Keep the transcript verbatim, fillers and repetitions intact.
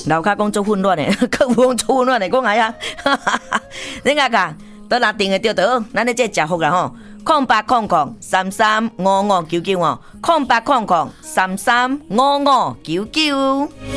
楼骹讲做混乱的，客户讲做混乱的，讲哎呀，你看看，都拿定的对就好，咱咧这食福啦吼。空八空空三三五五九九哦，空八空空三三五五九九。